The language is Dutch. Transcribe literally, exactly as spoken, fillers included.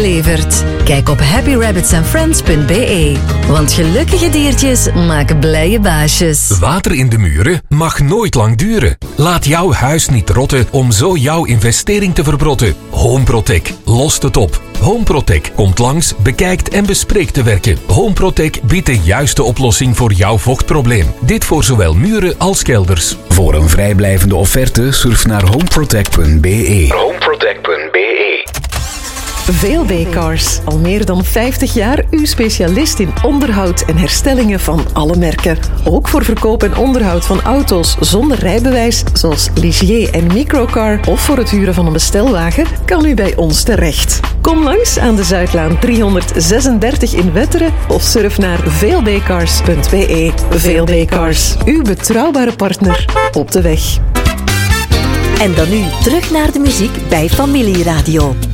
Levert. Kijk op happy rabbits and friends punt b e. Want gelukkige diertjes maken blije baasjes. Water in de muren mag nooit lang duren. Laat jouw huis niet rotten om zo jouw investering te verbrotten. HomeProtect lost het op. HomeProtect komt langs, bekijkt en bespreekt de werken. HomeProtect biedt de juiste oplossing voor jouw vochtprobleem. Dit voor zowel muren als kelders. Voor een vrijblijvende offerte surf naar homeprotect punt b e. homeprotect punt b e. V L B Cars. Al meer dan vijftig jaar uw specialist in onderhoud en herstellingen van alle merken. Ook voor verkoop en onderhoud van auto's zonder rijbewijs, zoals Ligier en Microcar, of voor het huren van een bestelwagen, kan u bij ons terecht. Kom langs aan de Zuidlaan driehonderdzesendertig in Wetteren of surf naar v l b cars punt b e. V L B Cars, uw betrouwbare partner op de weg. En dan nu terug naar de muziek bij Familieradio.